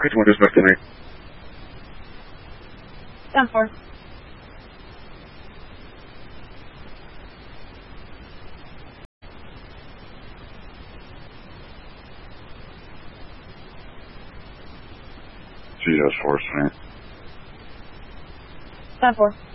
Which one is back to me? 10-4. GS 4 Saint. 10-4.